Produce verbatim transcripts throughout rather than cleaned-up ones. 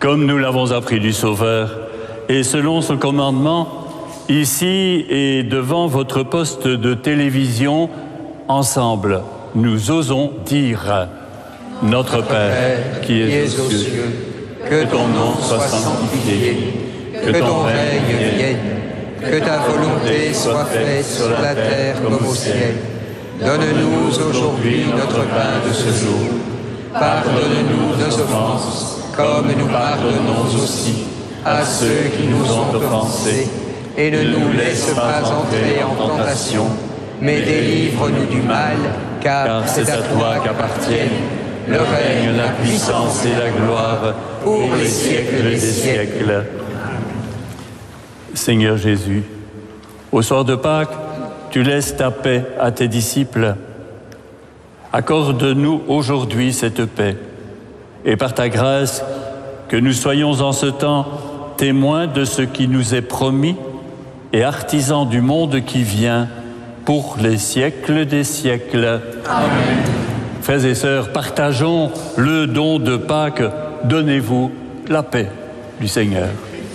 comme nous l'avons appris du Sauveur, et selon son commandement, ici et devant votre poste de télévision, ensemble, nous osons dire « Notre Père qui es aux cieux, que ton nom soit sanctifié, que ton règne vienne, que ta volonté soit faite sur la terre comme au ciel. Donne-nous aujourd'hui notre pain de ce jour. Pardonne-nous nos offenses, comme nous pardonnons aussi à ceux qui nous ont offensés. Et ne nous laisse pas entrer en tentation, mais délivre-nous du mal, car c'est à toi qu'appartiennent le règne, la puissance et la gloire pour les siècles des siècles. Seigneur Jésus, au soir de Pâques, tu laisses ta paix à tes disciples. Accorde-nous aujourd'hui cette paix, et par ta grâce, que nous soyons en ce temps témoins de ce qui nous est promis et artisans du monde qui vient pour les siècles des siècles. Amen. Frères et sœurs, partageons le don de Pâques. Donnez-vous la paix du Seigneur.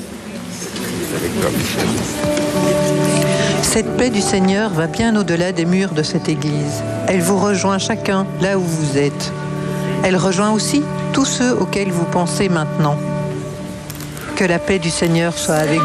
Cette paix du Seigneur va bien au-delà des murs de cette Église. Elle vous rejoint chacun là où vous êtes. Elle rejoint aussi tous ceux auxquels vous pensez maintenant. Que la paix du Seigneur soit avec vous.